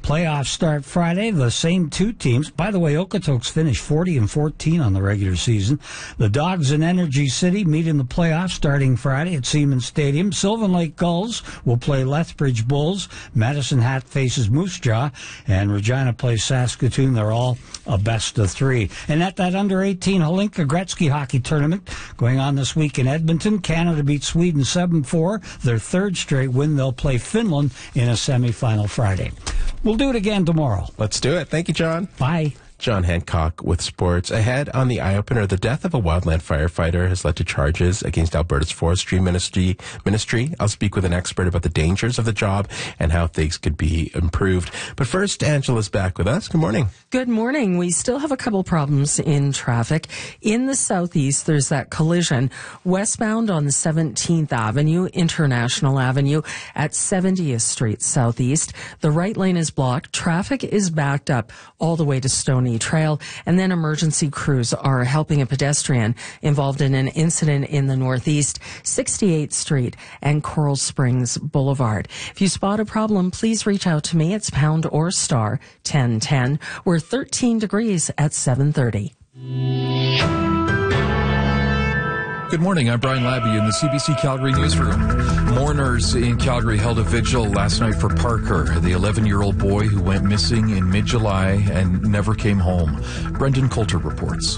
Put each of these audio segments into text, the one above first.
Playoffs start Friday. The same two teams. By the way, Okotoks finished 40-14 on the regular season. The Dogs in Energy City meet in the playoffs starting Friday at Siemens Stadium. Sylvan Lake Gulls will play Lethbridge Bulls. Medicine Hat faces Moose Jaw, and Regina plays Saskatoon. They're all a best of three. And at that under-18 Holinka Gretzky hockey tournament going on this week in Edmonton, Canada beat Sweden 7-4. Their third straight win. They'll play Finland in a semifinal Friday. We'll do it again tomorrow. Let's do it. Thank you, John. Bye. John Hancock with sports. Ahead on the eye-opener, the death of a wildland firefighter has led to charges against Alberta's forestry ministry. I'll speak with an expert about the dangers of the job and how things could be improved. But first, Angela's back with us. Good morning. Good morning. We still have a couple problems in traffic. In the southeast, there's that collision westbound on the 17th Avenue, International Avenue at 70th Street Southeast. The right lane is blocked. Traffic is backed up all the way to Stony Trail, and then emergency crews are helping a pedestrian involved in an incident in the northeast, 68th Street and Coral Springs Boulevard. If you spot a problem, please reach out to me. It's pound or star 1010. We're 13 degrees at 7:30. Good morning. I'm Brian Labby in the CBC Calgary newsroom. Mourners in Calgary held a vigil last night for Parker, the 11-year-old boy who went missing in mid-July and never came home. Brendan Coulter reports.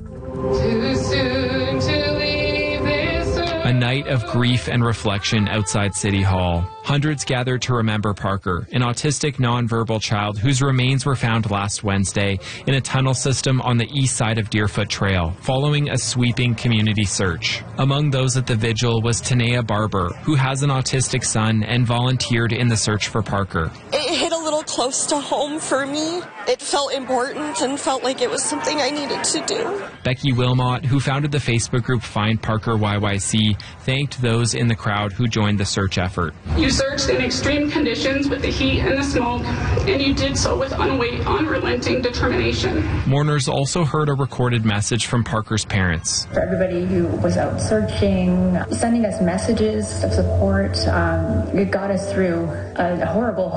Too soon to leave this earth. A night of grief and reflection outside City Hall. Hundreds gathered to remember Parker, an autistic nonverbal child whose remains were found last Wednesday in a tunnel system on the east side of Deerfoot Trail, following a sweeping community search. Among those at the vigil was Tanea Barber, who has an autistic son and volunteered in the search for Parker. It hit a little close to home for me. It felt important and felt like it was something I needed to do. Becky Wilmot, who founded the Facebook group Find Parker YYC, thanked those in the crowd who joined the search effort. You searched in extreme conditions with the heat and the smoke, and you did so with unrelenting determination. Mourners also heard a recorded message from Parker's parents. For everybody who was out searching, sending us messages of support, it got us through a horrible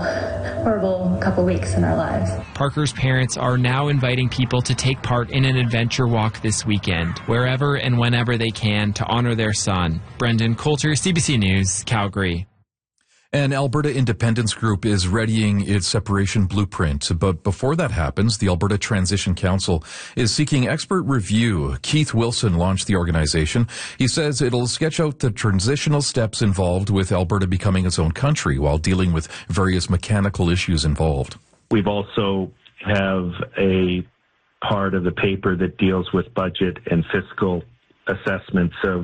couple weeks in our lives. Parker's parents are now inviting people to take part in an adventure walk this weekend, wherever and whenever they can, to honor their son. Brendan Coulter, CBC News, Calgary. An Alberta Independence Group is readying its separation blueprint. But before that happens, the Alberta Transition Council is seeking expert review. Keith Wilson launched the organization. He says it'll sketch out the transitional steps involved with Alberta becoming its own country while dealing with various mechanical issues involved. We've also have a part of the paper that deals with budget and fiscal assessments of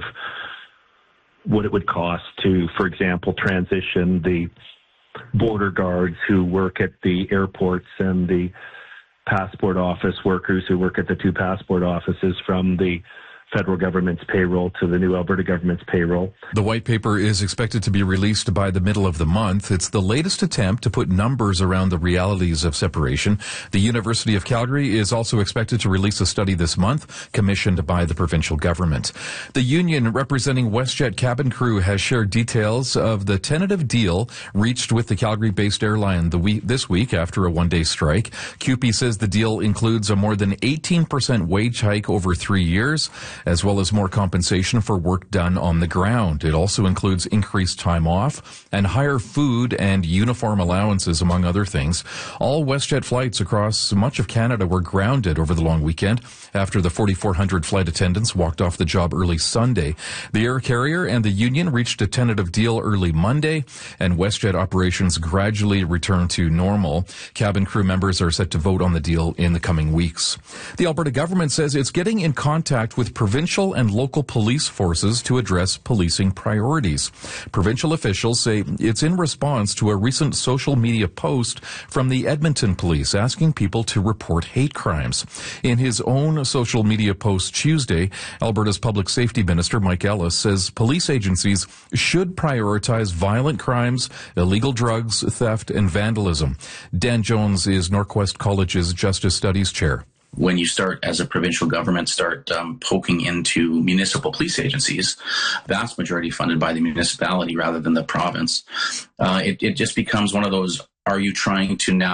what it would cost to, for example, transition the border guards who work at the airports and the passport office workers who work at the two passport offices from the federal government's payroll to the new Alberta government's payroll. The white paper is expected to be released by the middle of the month. It's the latest attempt to put numbers around the realities of separation. The University of Calgary is also expected to release a study this month, commissioned by the provincial government. The union representing WestJet cabin crew has shared details of the tentative deal reached with the Calgary-based airline this week after a one-day strike. CUPE says the deal includes a more than 18% wage hike over 3 years, as well as more compensation for work done on the ground. It also includes increased time off and higher food and uniform allowances, among other things. All WestJet flights across much of Canada were grounded over the long weekend after the 4,400 flight attendants walked off the job early Sunday. The air carrier and the union reached a tentative deal early Monday, and WestJet operations gradually returned to normal. Cabin crew members are set to vote on the deal in the coming weeks. The Alberta government says it's getting in contact with provincial and local police forces to address policing priorities. Provincial officials say it's in response to a recent social media post from the Edmonton Police asking people to report hate crimes. In his own social media post Tuesday, Alberta's Public Safety Minister Mike Ellis says police agencies should prioritize violent crimes, illegal drugs, theft, and vandalism. Dan Jones is Norquest College's Justice Studies Chair. When you start, as a provincial government, poking into municipal police agencies, vast majority funded by the municipality rather than the province, it just becomes one of those, are you trying to now